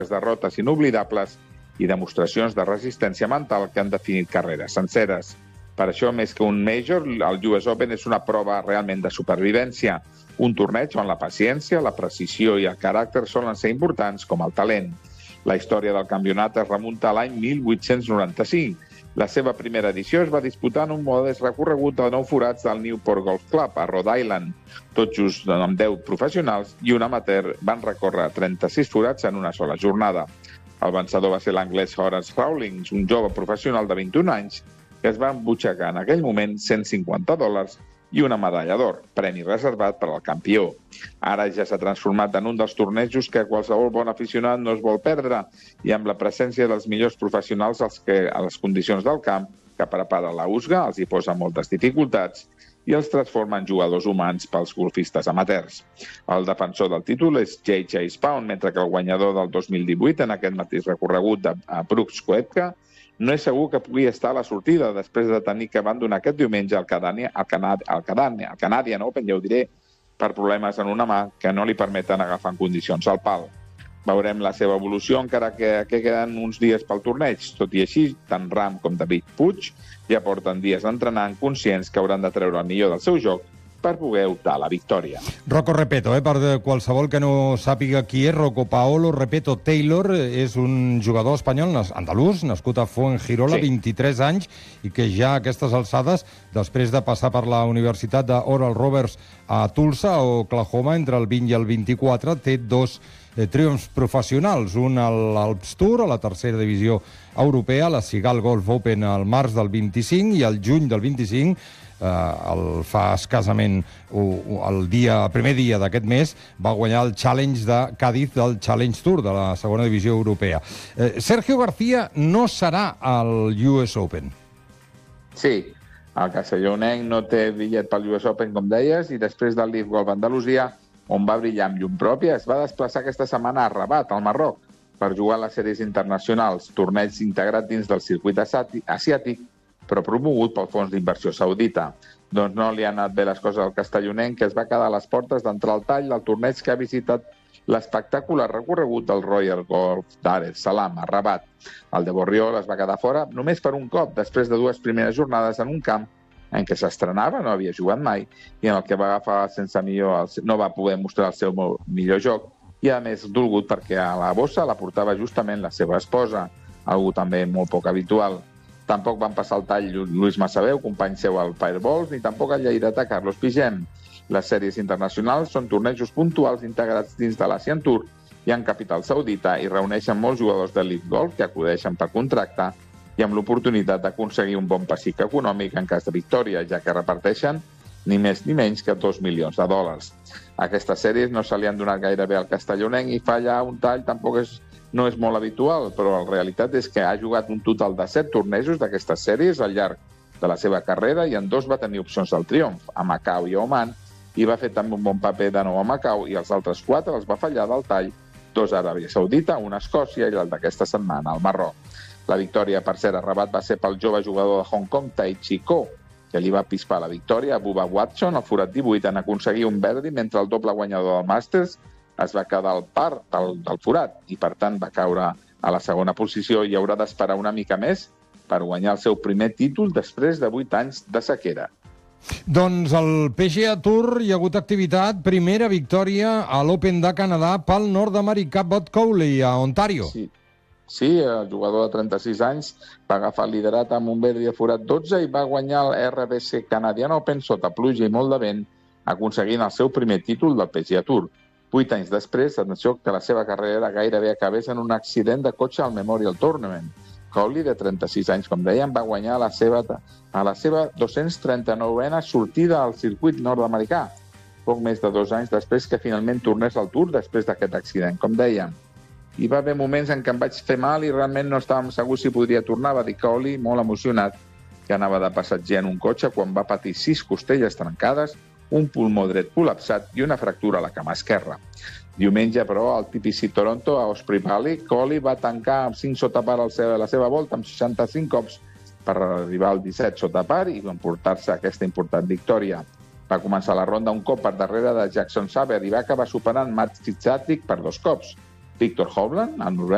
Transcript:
derrotes inoblidables i demostracions de resistència mental que han definit carreres senceres. Per això, més que un Major, el US Open és una prova realment de supervivència, un torneig on la paciència, la precisió i el caràcter solen ser importants com el talent. La història del campionat es remunta a l'any 1895. La seva primera edició es va disputar en un modest recorregut de 9 forats del Newport Golf Club, a Rhode Island. Tot just amb 10 professionals i un amateur van recórrer 36 forats en una sola jornada. El vencedor va ser l'anglès Horace Rawlings, un jove professional de 21 anys, que es va embutxacar en aquell moment $150 i una medalla d'or, premi reservat per al campió. Ara ja s'ha transformat en un dels tornejos que qualsevol bon aficionat no es vol perdre, i amb la presència dels millors professionals a les condicions del camp, que prepara la USGA, els hi posa moltes dificultats i els transforma en jugadors humans pels golfistes amateurs. El defensor del títol és J. Chase Pound, mentre que el guanyador del 2018 en aquest mateix recorregut de Brooks Koepka no és segur que pugui estar a la sortida després de tenir que abandonar aquest diumenge el Canadian Open, ja ho diré, per problemes en una mà que no li permeten agafar en condicions al pal. Veurem la seva evolució encara que queden uns dies pel torneig. Tot i així, tant Ram com David Puig ja porten dies entrenant, conscients que hauran de treure el millor del seu joc per poder optar a la victòria. Rocco Repetto, per qualsevol que no sàpiga qui és, Rocco Paolo Repetto Taylor és un jugador espanyol andalús, nascut a Fuengirola, 23 anys, i que ja a aquestes alçades, després de passar per la Universitat d'Oral Roberts a Tulsa, Oklahoma, entre el 20 i el 24, té 2 triomfs professionals, un a l'Alps Tour, a la tercera divisió europea, la Sigal Golf Open al març del 25, i al juny del 25, fa escassament el primer dia d'aquest mes, va guanyar el Challenge de Cádiz del Challenge Tour de la segona divisió europea. Sergio García no serà al US Open. Sí, el castellonenc no té bitllet pel US Open, com deies, i després del Leaf Golf Andalusia, on va brillar amb llum pròpia, es va desplaçar aquesta setmana a Rabat, al Marroc, per jugar a les sèries internacionals, torneig integrat dins del circuit asiàtic, però promogut pel fons d'inversió saudita. Doncs no li han anat bé les coses al castellonenc, que es va quedar a les portes d'entrar al tall del torneig que ha visitat l'espectacular recorregut del Royal Golf Dar es Salaam, a Rabat. El de Borriol es va quedar fora només per un cop, després de 2 primeres jornades en un camp en què s'estrenava, no havia jugat mai, i en el que va agafar no va poder mostrar el seu millor joc, i a més dolgut perquè a la bossa la portava justament la seva esposa, algú també molt poc habitual. Tampoc van passar el tall Lluís Massaveu, company seu al Fireballs, ni tampoc el lleidatà Carlos Pigem. Les sèries internacionals són tornejos puntuals integrats dins de l'Asian Tour i en capital saudita, i reuneixen molts jugadors de Leaf Golf que acudeixen per contracte i amb l'oportunitat d'aconseguir un bon pessic econòmic en cas de victòria, ja que reparteixen ni més ni menys que $2 milions. Aquestes sèries no se li han donat gaire bé al castellonenc, i fallar un tall tampoc no és molt habitual, però la realitat és que ha jugat un total de 7 tornejos d'aquestes sèries al llarg de la seva carrera, i en 2 va tenir opcions del triomf, a Macau i a Oman, i va fer també un bon paper de nou a Macau, i els altres 4 els va fallar del tall, 2 a Aràbia Saudita, una a Escòcia i el d'aquesta setmana al Marroc. La victòria, per cert, a Rabat va ser pel jove jugador de Hong Kong, Tai Chi Ko, que li va pispar la victòria a Bubba Watson, al forat 18, en aconseguir un verdi, mentre el doble guanyador del Masters es va quedar al par del forat, i per tant va caure a la segona posició i haurà d'esperar una mica més per guanyar el seu primer títol després de 8 anys de sequera. Doncs al PGA Tour hi ha hagut activitat, primera victòria a l'Open de Canadà pel nord-americà Bud Cauley a Ontario. Sí, el jugador de 36 anys va agafar el liderat amb un verdi de forat 12 i va guanyar el RBC Canadian Open sota pluja i molt de vent, aconseguint el seu primer títol del PGA Tour. 8 anys després, atenció, que la seva carrera gairebé acabés en un accident de cotxe al Memorial Tournament. Cauley, de 36 anys, com dèiem, va guanyar a la seva 239a sortida al circuit nord-americà, poc més de 2 anys després que finalment tornés al Tour després d'aquest accident, com dèiem. Hi va haver moments en què em vaig fer mal i realment no estàvem segurs si podria tornar, va dir Cauley, molt emocionat, que anava de passatger en un cotxe quan va patir 6 costelles trencades, un pulmó dret col·lapsat i una fractura a la cama esquerra. Diumenge, però, al TPC Toronto, a Osprey Valley, Cauley va tancar amb 5 sota par la seva volta, amb 65 cops, per arribar al 17 sota par i emportar-se aquesta important victòria. Va començar la ronda un cop per darrere de Jackson Saber i va acabar superant Matt Fitzpatrick per 2 cops. Victor Hovland, el noruec,